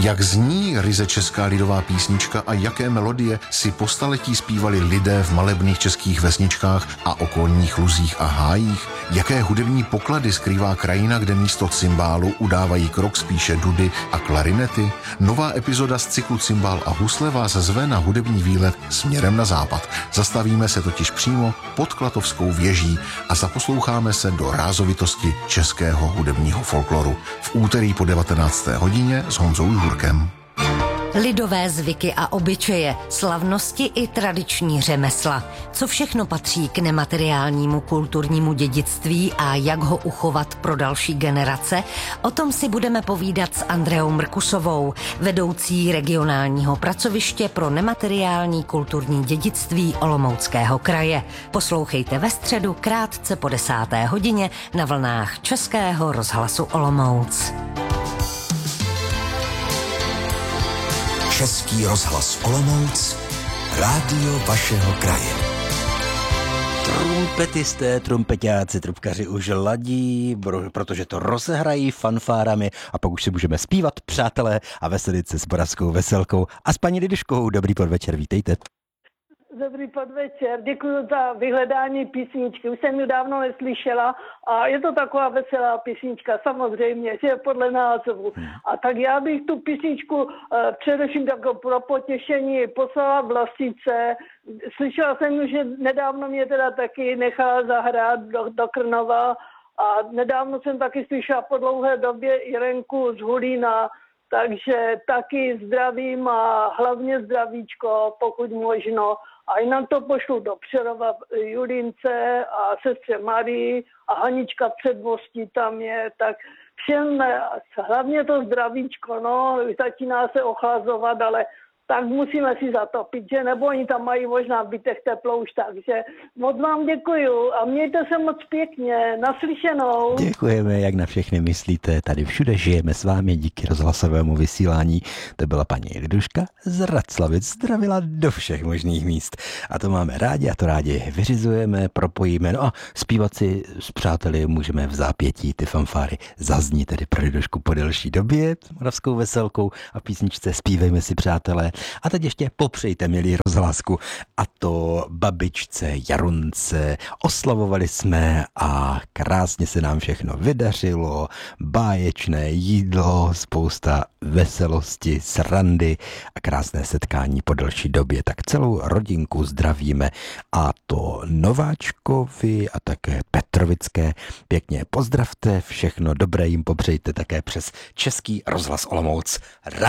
Jak zní ryze česká lidová písnička a jaké melodie si po staletí zpívali lidé v malebných českých vesničkách a okolních luzích a hájích? Jaké hudební poklady skrývá krajina, kde místo cymbálu udávají krok spíše dudy a klarinety? Nová epizoda z cyklu Cymbál a husle vás zve na hudební výlet směrem na západ. Zastavíme se totiž přímo pod Klatovskou věží a zaposloucháme se do rázovitosti českého hudebního folkloru. V úterý po 19. hodině s Honzou Žurkem. Lidové zvyky a obyčeje, slavnosti i tradiční řemesla. Co všechno patří k nemateriálnímu kulturnímu dědictví a jak ho uchovat pro další generace? O tom si budeme povídat s Andreou Mrkusovou, vedoucí regionálního pracoviště pro nemateriální kulturní dědictví Olomouckého kraje. Poslouchejte ve středu krátce po 10. hodině na vlnách Českého rozhlasu Olomouc. Český rozhlas Olomouc, rádio vašeho kraje. Trumpetisté, trumpeťáci, trubkaři už ladí, protože to rozehrají fanfárami a pak už si můžeme zpívat, přátelé, a veselit se s Moravskou veselkou a s paní Liduškou. Dobrý podvečer, vítejte. Dobrý podvečer, děkuji za vyhledání písničky. Už jsem ji dávno neslyšela a je to taková veselá písnička, samozřejmě, že je podle názvu. A tak já bych tu písničku především jako pro potěšení poslala Vlasice. Slyšela jsem, že nedávno mě teda taky nechala zahrát do Krnova a nedávno jsem taky slyšela po dlouhé době Irenku z Hulína. Takže taky zdravím a hlavně zdravíčko, pokud možno. A jinak to pošlu do Přerova Julince a sestře Marii a Hanička v Předmostí tam je. Tak všem hlavně to zdravíčko, no, začíná se ochlazovat, ale tak musíme si zatopit, že? Nebo oni tam mají možná v bytech teplo už, takže moc vám děkuju a mějte se moc pěkně, naslyšenou. Děkujeme, jak na všechny myslíte, tady všude žijeme s vámi díky rozhlasovému vysílání. To byla paní Liduška z Raclavic, zdravila do všech možných míst. A to máme rádi a to rádi vyřizujeme, propojíme, no a zpívat si s přáteli můžeme v zápětí, ty fanfáry zazní tedy pro Lidušku po delší době s Moravskou veselkou a v písničce Zpívejme si, přátelé. A teď ještě popřejte, milí rozhlasku, a to babičce Jarunce. Oslavovali jsme a krásně se nám všechno vydařilo, báječné jídlo, spousta veselosti, srandy a krásné setkání po delší době. Tak celou rodinku zdravíme a to Nováčkovi a také Petrovické. Pěkně pozdravte, všechno dobré jim popřejte také přes Český rozhlas Olomouc.